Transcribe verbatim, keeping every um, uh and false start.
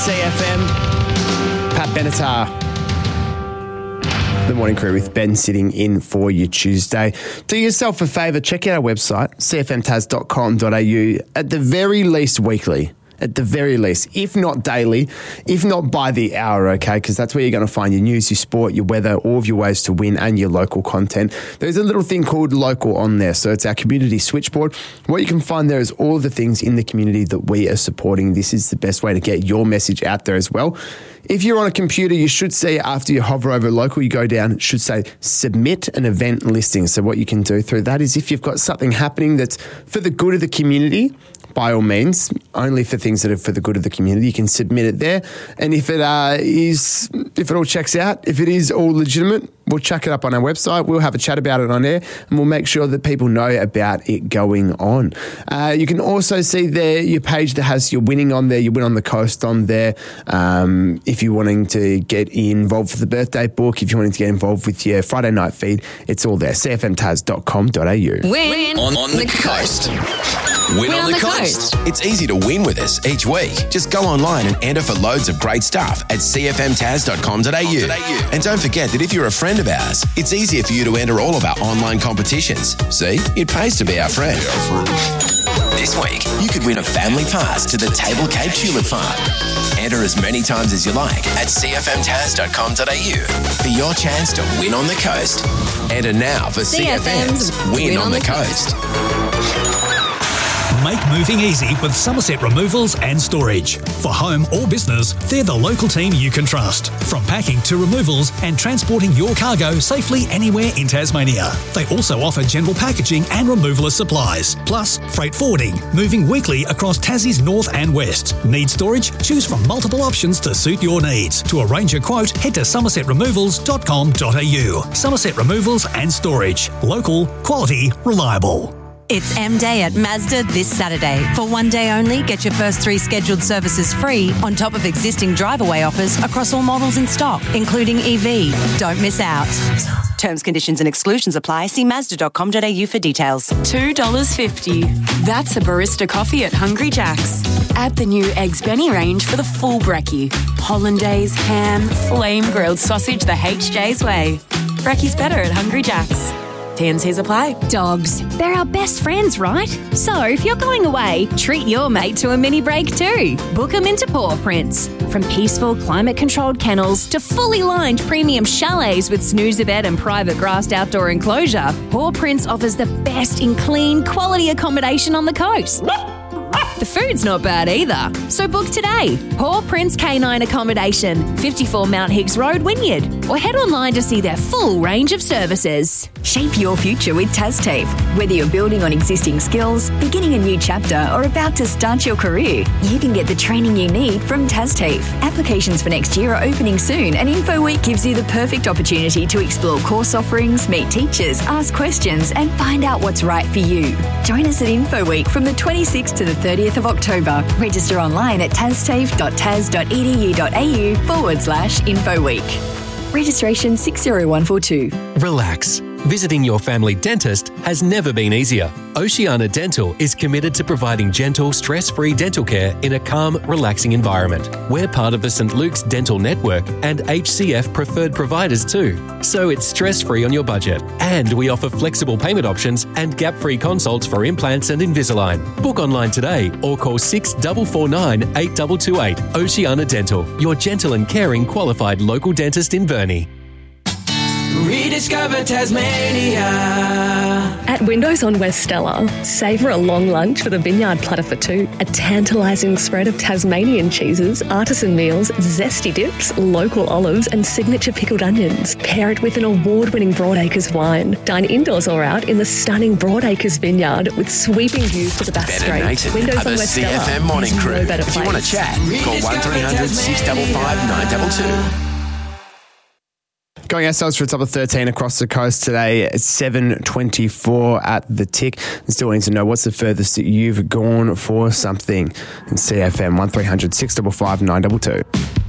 C F M, Pat Benatar. The Morning Crew with Ben sitting in for you Tuesday. Do yourself a favour, check out our website, c f m tas dot com dot a u, at the very least weekly. At the very least, if not daily, if not by the hour, okay? Because that's where you're going to find your news, your sport, your weather, all of your ways to win, and your local content. There's a little thing called Local on there. So it's our community switchboard. What you can find there is all the things in the community that we are supporting. This is the best way to get your message out there as well. If you're on a computer, you should see after you hover over Local, you go down, it should say submit an event listing. So what you can do through that is if you've got something happening that's for the good of the community, by all means, only for things that are for the good of the community, you can submit it there. And if it uh, is, if it all checks out, if it is all legitimate, we'll chuck it up on our website. We'll have a chat about it on air, and we'll make sure that people know about it going on. Uh, you can also see there your page that has your winning on there, your Win on the Coast on there. Um, if you're wanting to get involved with the birthday book, if you're wanting to get involved with your Friday night feed, it's all there. c f m tas dot com dot a u. Win on, on the coast. Win, win on, on the, the coast. coast. It's easy to win with us each week. Just go online and enter for loads of great stuff at c f m tas dot com dot a u. And don't forget that if you're a friend of ours, it's easier for you to enter all of our online competitions. See, it pays to be our friend. This week, you could win a family pass to the Table Cape Tulip Farm. Enter as many times as you like at c f m tas dot com dot a u for your chance to win on the coast. Enter now for C F M's Win, win on, on the, the Coast. coast. Make moving easy with Somerset Removals and Storage. For home or business, they're the local team you can trust. From packing to removals and transporting your cargo safely anywhere in Tasmania. They also offer general packaging and removalist supplies, plus freight forwarding, moving weekly across Tassie's north and west. Need storage? Choose from multiple options to suit your needs. To arrange a quote, head to somerset removals dot com dot a u. Somerset Removals and Storage. Local, quality, reliable. It's M-Day at Mazda this Saturday. For one day only, get your first three scheduled services free on top of existing drive-away offers across all models in stock, including E V. Don't miss out. Terms, conditions and exclusions apply. See mazda dot com dot a u for details. two dollars fifty. That's a barista coffee at Hungry Jack's. Add the new Eggs Benny range for the full brekkie. Hollandaise, ham, flame-grilled sausage the H J's way. Brekkie's better at Hungry Jack's. T and C's apply. Dogs, they're our best friends, right? So if you're going away, treat your mate to a mini break too. Book them into Paw Prints. From peaceful, climate-controlled kennels to fully lined premium chalets with snoozer bed and private grassed outdoor enclosure, Paw Prints offers the best in clean, quality accommodation on the coast. The food's not bad either. So book today. Paw Prints Canine Accommodation, fifty-four Mount Higgs Road, Wynyard. Or head online to see their full range of services. Shape your future with TasTAFE. Whether you're building on existing skills, beginning a new chapter, or about to start your career, you can get the training you need from TasTAFE. Applications for next year are opening soon, and InfoWeek gives you the perfect opportunity to explore course offerings, meet teachers, ask questions, and find out what's right for you. Join us at InfoWeek from the twenty-sixth to the thirtieth of October. Register online at tastafe dot tas dot e d u dot a u forward slash InfoWeek. Registration six zero one four two. Relax. Visiting your family dentist has never been easier. Oceana Dental is committed to providing gentle, stress-free dental care in a calm, relaxing environment. We're part of the St Luke's Dental Network and H C F preferred providers too, so it's stress-free on your budget. And we offer flexible payment options and gap-free consults for implants and Invisalign. Book online today or call six four four nine, eight two two eight. Oceana Dental, your gentle and caring qualified local dentist in Burnie. Rediscover Tasmania. At Windows on West Stella, savour a long lunch with a vineyard platter for two, a tantalising spread of Tasmanian cheeses, artisan meals, zesty dips, local olives and signature pickled onions. Pair it with an award-winning Broadacres wine. Dine indoors or out in the stunning Broadacres vineyard with sweeping views to the Bass Ben and Strait. Nathan Windows are on the West C F M Stella. Morning Crew. No better if you want to place. chat, call one three hundred, six five five, nine two two. Going ourselves for a top of thirteen across the coast today at seven twenty-four at the tick. And still wanting to know what's the furthest that you've gone for something. And C F M one three hundred, six five five, nine two two.